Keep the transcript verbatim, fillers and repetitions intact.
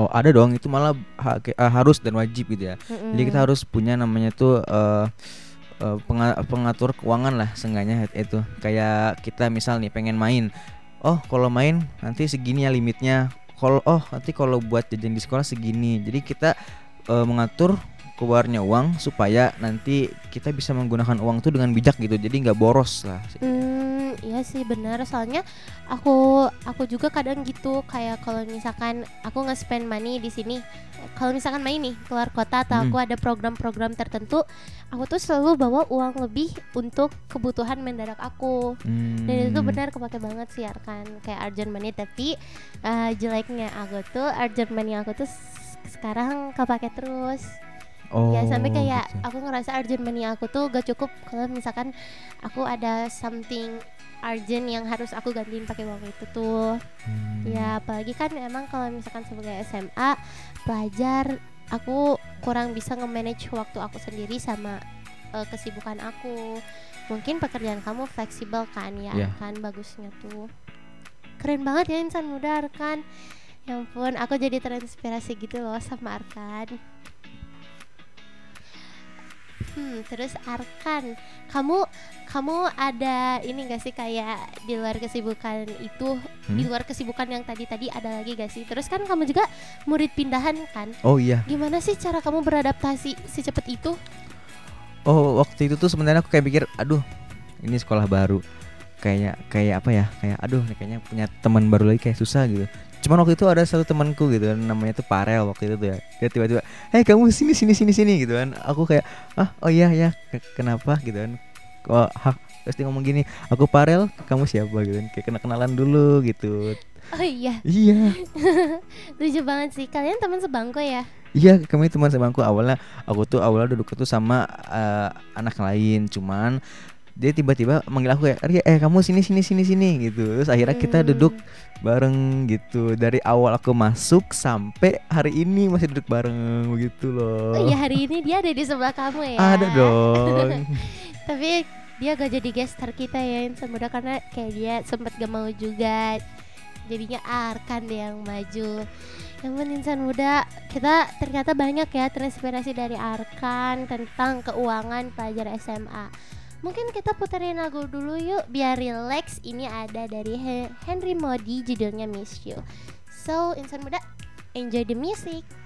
Oh ada dong, itu malah ha- ke- uh, harus dan wajib gitu ya. Jadi kita Mm-mm. harus punya namanya tuh uh, uh, penga- pengatur keuangan lah seenggaknya itu. Kayak kita misal nih pengen main, oh kalau main nanti segini ya limitnya. Kalau oh nanti kalau buat jajan di sekolah segini. Jadi kita uh, mengatur keluarnya uang supaya nanti kita bisa menggunakan uang tuh dengan bijak gitu. Jadi nggak boros lah. Hmm, iya sih benar. Soalnya aku aku juga kadang gitu kayak kalau misalkan aku nge-spend money di sini, kalau misalkan main nih keluar kota atau Mm-mm. aku ada program-program tertentu, aku tuh selalu bawa uang lebih untuk kebutuhan mendadak aku. Dan itu Hmm. benar kepake banget sih Arkan, kayak urgent money. Tapi eh, jeleknya aku tuh urgent money aku tuh s- sekarang kepake terus. Ya sampai Oh kayak gitu. aku ngerasa urgent money aku tuh gak cukup kalau misalkan aku ada something urgent yang harus aku gantiin pakai uang itu tuh. Hmm. Ya apalagi kan emang kalau misalkan sebagai S M A pelajar, aku kurang bisa nge-manage waktu aku sendiri sama eh, kesibukan aku. Mungkin pekerjaan kamu fleksibel kan ya, Ya. Arkan, bagusnya tuh. Keren banget ya insan muda Arkan. Ya ampun, aku jadi terinspirasi gitu loh sama Arkan. Hmm, terus Arkan, kamu kamu ada ini gak sih kayak di luar kesibukan itu, di Hmm? luar kesibukan yang tadi-tadi ada lagi gak sih? Terus kan kamu juga murid pindahan kan? Oh iya. Gimana sih cara kamu beradaptasi secepat itu? Oh waktu itu tuh sebenarnya aku kayak pikir, aduh ini sekolah baru, kayak kayak apa ya, kayak aduh nih kayaknya punya teman baru lagi kayak susah gitu. Cuman waktu itu ada satu temanku gitu kan, namanya tuh Parel waktu itu tuh ya. Dia tiba-tiba, "Hei kamu sini sini sini sini" gitu kan. Aku kayak, "Ah, oh iya ya, ke- kenapa?" gitu kan. Oh, ha, terus dia ngomong gini, "Aku Parel, kamu siapa?" gitu kan. Kayak kenal-kenalan dulu gitu. Oh iya, Iya. lucu banget sih. Kalian teman sebangku ya? Iya, kami teman sebangku. Awalnya aku tuh awalnya duduk tuh sama eh, anak lain, cuman dia tiba-tiba manggil aku kayak, "Ria, eh kamu sini sini sini sini" gitu. Terus akhirnya kita duduk Hmm. bareng gitu. Dari awal aku masuk sampai hari ini masih duduk bareng begitu Oh loh. iya, hari ini dia ada di sebelah kamu ya. Ada dong. Tapi dia gak jadi guest star kita ya insan muda karena kayak dia sempet gak mau juga. Jadinya Arkan deh yang maju. Yang penting insan muda, kita ternyata banyak ya terinspirasi dari Arkan tentang keuangan pelajar S M A. Mungkin kita puterin lagu dulu yuk biar relax. Ini ada dari He- Henry Modi, judulnya Miss You. So insan muda, enjoy the music.